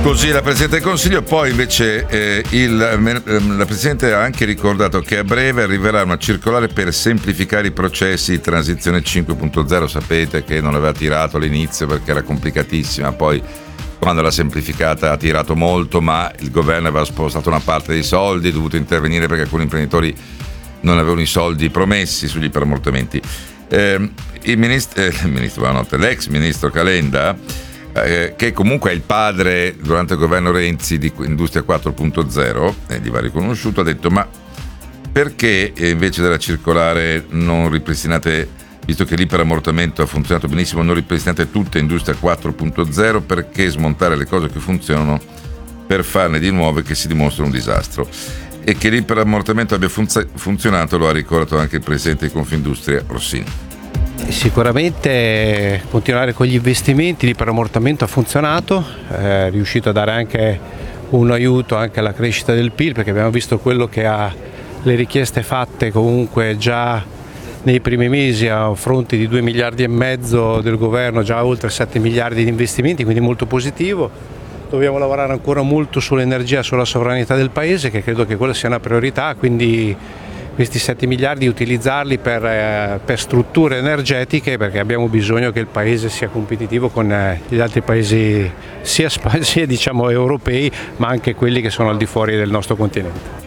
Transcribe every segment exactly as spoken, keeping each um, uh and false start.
Così la Presidente del Consiglio. Poi invece eh, il, la Presidente ha anche ricordato che a breve arriverà una circolare per semplificare i processi di transizione cinque punto zero. Sapete che non aveva tirato all'inizio perché era complicatissima, poi quando l'ha semplificata ha tirato molto, ma il governo aveva spostato una parte dei soldi, è dovuto intervenire perché alcuni imprenditori non avevano i soldi promessi sugli iperammortamenti. Eh, il ministro, eh, il ministro buonanotte, l'ex ministro Calenda, eh, che comunque è il padre durante il governo Renzi di Industria quattro punto zero, e gli va riconosciuto, ha detto: ma perché invece della circolare non ripristinate, visto che l'iperammortamento ha funzionato benissimo, non ripristinate tutta Industria quattro punto zero? Perché smontare le cose che funzionano per farne di nuove che si dimostrano un disastro? E che l'iperammortamento abbia funz- funzionato lo ha ricordato anche il presidente di Confindustria Rossini. Sicuramente continuare con gli investimenti, l'iperammortamento ha funzionato, è riuscito a dare anche un aiuto anche alla crescita del P I L, perché abbiamo visto quello che ha le richieste fatte comunque già nei primi mesi a fronte di due miliardi e mezzo del governo, già oltre sette miliardi di investimenti, quindi molto positivo. Dobbiamo lavorare ancora molto sull'energia, sulla sovranità del Paese, che credo che quella sia una priorità, quindi questi sette miliardi utilizzarli per, eh, per strutture energetiche, perché abbiamo bisogno che il Paese sia competitivo con eh, gli altri paesi sia, sia diciamo europei, ma anche quelli che sono al di fuori del nostro continente.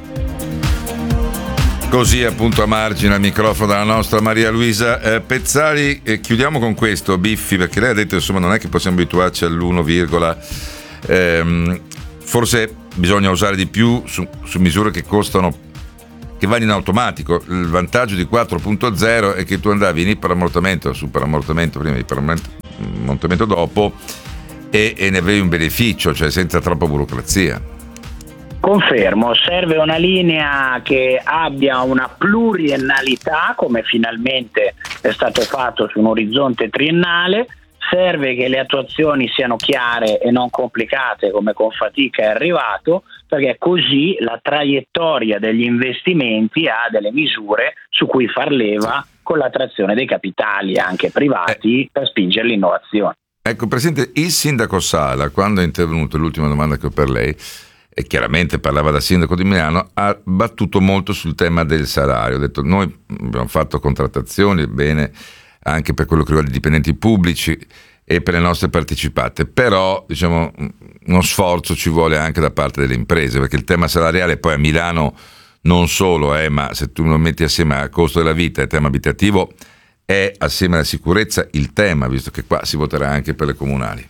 Così appunto a margine al microfono della nostra Maria Luisa eh, Pezzali. Eh, chiudiamo con questo, Biffi, perché lei ha detto insomma non è che possiamo abituarci all'uno, ehm, forse bisogna usare di più su, su misure che costano, che vanno in automatico. Il vantaggio di quattro punto zero è che tu andavi in iperammortamento, superammortamento prima, iperammortamento dopo, e, e ne avevi un beneficio, cioè senza troppa burocrazia. Confermo, serve una linea che abbia una pluriennalità, come finalmente è stato fatto su un orizzonte triennale. Serve che le attuazioni siano chiare e non complicate, come con fatica è arrivato, perché così la traiettoria degli investimenti ha delle misure su cui far leva con l'attrazione dei capitali anche privati eh. per spingere l'innovazione. Ecco, Presidente, il sindaco Sala, quando è intervenuto, l'ultima domanda che ho per lei, e chiaramente parlava da sindaco di Milano, ha battuto molto sul tema del salario. Ha detto: noi abbiamo fatto contrattazioni, bene, anche per quello che riguarda i dipendenti pubblici e per le nostre partecipate, però diciamo uno sforzo ci vuole anche da parte delle imprese, perché il tema salariale poi a Milano non solo è, ma se tu lo metti assieme al costo della vita e al tema abitativo, è assieme alla sicurezza il tema, visto che qua si voterà anche per le comunali.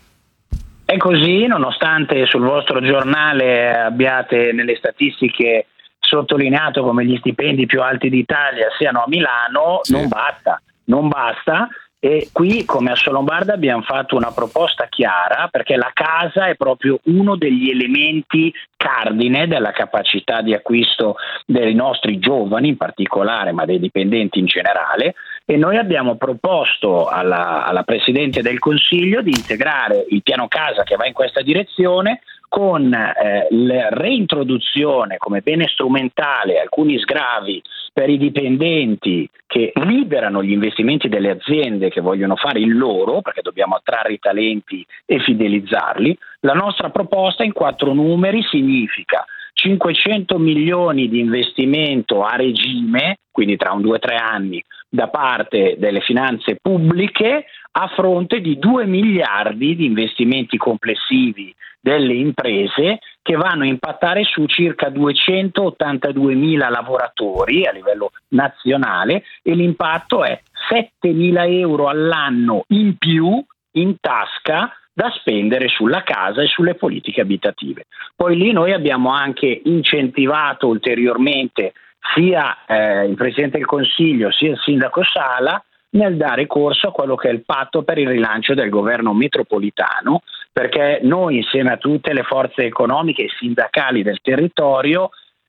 È così, nonostante sul vostro giornale abbiate nelle statistiche sottolineato come gli stipendi più alti d'Italia siano a Milano, sì. non basta, non basta. E qui, come Assolombarda, abbiamo fatto una proposta chiara, perché la casa è proprio uno degli elementi cardine della capacità di acquisto dei nostri giovani in particolare, ma dei dipendenti in generale, e noi abbiamo proposto alla, alla Presidente del Consiglio di integrare il piano casa che va in questa direzione con eh, la reintroduzione come bene strumentale alcuni sgravi per i dipendenti che liberano gli investimenti delle aziende che vogliono fare il loro, perché dobbiamo attrarre i talenti e fidelizzarli. La nostra proposta in quattro numeri significa cinquecento milioni di investimento a regime, quindi tra un due o tre anni, da parte delle finanze pubbliche, a fronte di due miliardi di investimenti complessivi delle imprese che vanno a impattare su circa duecentottantaduemila lavoratori a livello nazionale, e l'impatto è settemila euro all'anno in più in tasca da spendere sulla casa e sulle politiche abitative. Poi lì noi abbiamo anche incentivato ulteriormente sia eh, il Presidente del Consiglio sia il Sindaco Sala nel dare corso a quello che è il patto per il rilancio del governo metropolitano, perché noi insieme a tutte le forze economiche e sindacali del territorio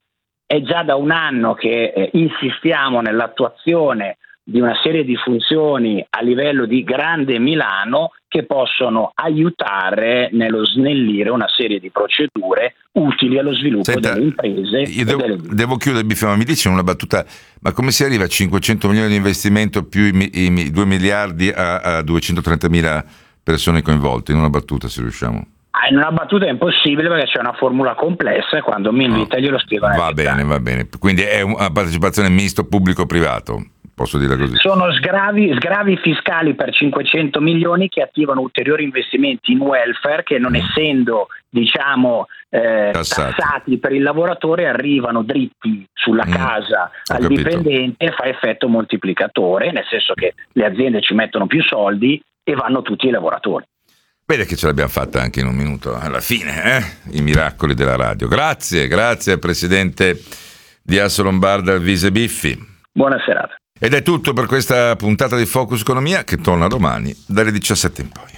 è già da un anno che eh, insistiamo nell'attuazione di una serie di funzioni a livello di Grande Milano che possono aiutare nello snellire una serie di procedure utili allo sviluppo Senta, delle imprese. Io devo, delle... devo chiudere, ma mi dice una battuta, ma come si arriva a cinquecento milioni di investimento più i, i, i due miliardi a, a duecentotrentamila persone coinvolte? In una battuta, se riusciamo. in una battuta è impossibile perché c'è una formula complessa e quando mi invita glielo spiego. Va bene, va bene. Quindi è una partecipazione misto pubblico-privato, posso dire così. Sono sgravi, sgravi fiscali per cinquecento milioni che attivano ulteriori investimenti in welfare che non mm. essendo diciamo eh, tassati. tassati per il lavoratore arrivano dritti sulla mm. casa Ho al capito. dipendente e fa effetto moltiplicatore, nel senso che le aziende ci mettono più soldi e vanno tutti ai lavoratori. Vede che ce l'abbiamo fatta anche in un minuto alla fine, eh? I miracoli della radio. Grazie, grazie al presidente di Assolombarda, Alvise Biffi. Buona serata. Ed è tutto per questa puntata di Focus Economia che torna domani dalle diciassette in poi.